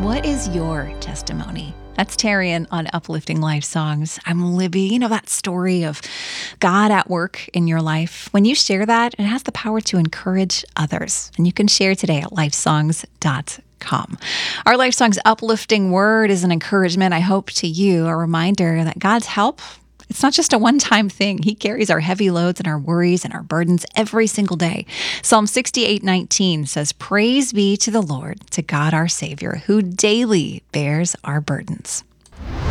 What is your testimony? That's Tarian on Uplifting Life Songs. I'm Libby. You know that story of God at work in your life. When you share that, it has the power to encourage others. And you can share today at lifesongs.com. Our Life Songs uplifting word is an encouragement, I hope, to you, a reminder that God's help, it's not just a one-time thing. He carries our heavy loads and our worries and our burdens every single day. Psalm 68:19 says, "Praise be to the Lord, to God our Savior, who daily bears our burdens."